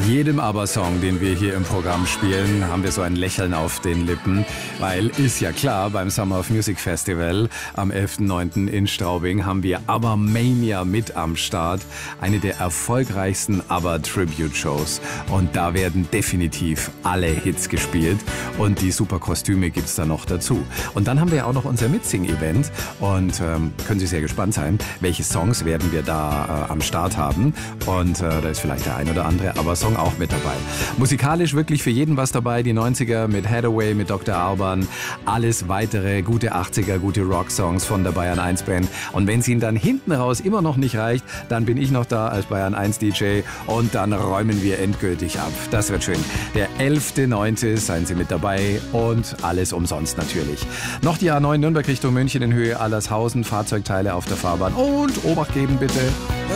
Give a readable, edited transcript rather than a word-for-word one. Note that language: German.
jedem ABBA-Song, den wir hier im Programm spielen, haben wir so ein Lächeln auf den Lippen, weil ist ja klar, beim Summer of Music Festival am 11.09. in Straubing haben wir ABBA Mania mit am Start, eine der erfolgreichsten ABBA-Tribute-Shows, und da werden definitiv alle Hits gespielt und die super Kostüme gibt's da noch dazu. Und dann haben wir ja auch noch unser Mitsing-Event und können Sie sehr gespannt sein, welche Songs werden wir da am Start haben, und da ist vielleicht der ein oder andere ABBA-Song auch mit dabei. Musikalisch wirklich für jeden was dabei, die 90er mit Hathaway, mit Dr. Alban, alles weitere, gute 80er, gute Rock-Songs von der Bayern 1 Band. Und wenn es Ihnen dann hinten raus immer noch nicht reicht, dann bin ich noch da als Bayern 1 DJ und dann räumen wir endgültig ab. Das wird schön. Der 11.9. seien Sie mit dabei und alles umsonst natürlich. Noch die A9 Nürnberg Richtung München in Höhe Allershausen, Fahrzeugteile auf der Fahrbahn und Obacht geben bitte.